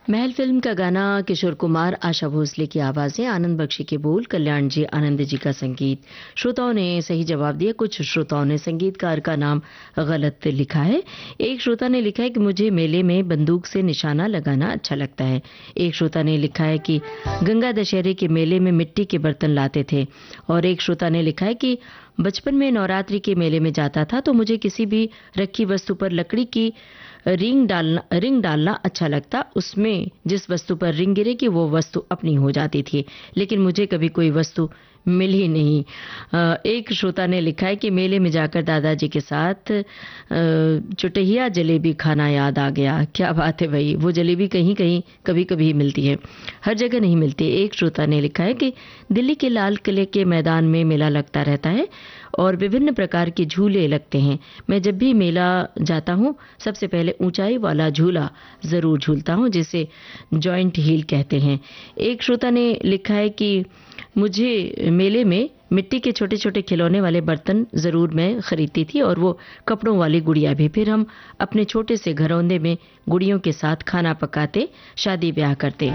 महल film का गाना किशोर कुमार, आशा भोसले की आवाजें, आनंद बख्शी के बोल, कल्याण जी आनंद जी का संगीत। श्रोताओं ने सही जवाब दिया। कुछ श्रोताओं ने संगीतकार का नाम गलत लिखा है। एक श्रोता ने लिखा है कि मुझे मेले में बंदूक से निशाना लगाना अच्छा लगता है। एक श्रोता ने लिखा है कि गंगा दशहरे के मेले में मिट्टी के बर्तन लाते थे। और एक श्रोता ने लिखा है कि बचपन में नवरात्रि के मेले में जाता था तो मुझे किसी भी रखी वस्तु पर लकड़ी की रिंग डालना अच्छा लगता। उसमें जिस वस्तु पर रिंग गिरेगी वो वस्तु अपनी हो जाती थी, लेकिन मुझे कभी कोई वस्तु मिली नहीं। एक श्रोता ने लिखा है कि मेले में जाकर दादाजी के साथ चुटहिया जलेबी खाना याद आ गया। क्या बात है भाई, वो जलेबी कहीं कहीं कभी कभी मिलती है, हर जगह नहीं मिलती। एक श्रोता ने लिखा है कि दिल्ली के लाल किले के मैदान में मेला लगता रहता है और विभिन्न प्रकार के झूले लगते हैं। मैं जब भी मेला जाता हूँ सबसे पहले ऊंचाई वाला झूला जरूर झूलता हूँ, जिसे जॉइंट हील कहते हैं। एक श्रोता ने लिखा है कि मुझे मेले में मिट्टी के छोटे छोटे खिलौने वाले बर्तन जरूर मैं खरीदती थी और वो कपड़ों वाली गुड़िया भी। फिर हम अपने छोटे से घरौंदे में गुड़ियों के साथ खाना पकाते, शादी ब्याह करते।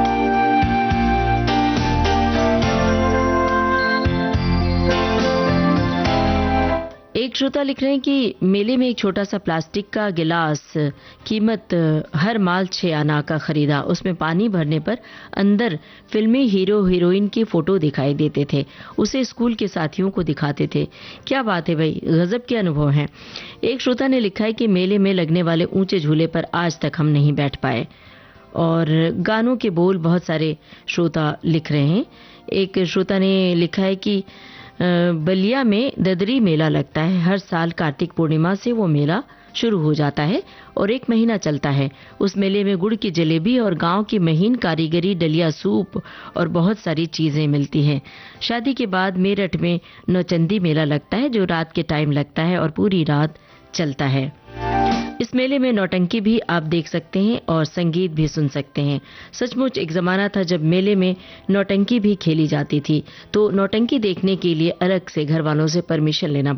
एक श्रोता लिख रहे हैं कि मेले में एक छोटा सा प्लास्टिक का गिलास, कीमत हर माल 6 आना का खरीदा। उसमें पानी भरने पर अंदर फिल्मी हीरो हीरोइन की फोटो दिखाई देते थे। उसे स्कूल के साथियों को दिखाते थे। क्या बात है भाई, गजब के अनुभव हैं। एक श्रोता ने लिखा है कि मेले में लगने वाले ऊंचे झूले पर आज तक हम नहीं बैठ पाए। और गानों के बोल बहुत सारे श्रोता लिख रहे हैं। एक श्रोता ने लिखा है कि बलिया में ददरी मेला लगता है। हर साल कार्तिक पूर्णिमा से वो मेला शुरू हो जाता है और 1 महीना चलता है। उस मेले में गुड़ की जलेबी और गांव की महीन कारीगरी, डलिया सूप और बहुत सारी चीजें मिलती हैं। शादी के बाद मेरठ में नौचंदी मेला लगता है जो रात के टाइम लगता है और पूरी रात चलता है। इस मेले में नौटंकी भी आप देख सकते हैं और संगीत भी सुन सकते हैं। सचमुच एक जमाना था जब मेले में नौटंकी भी खेली जाती थी, तो नौटंकी देखने के लिए अलग से घर वालों से परमिशन लेना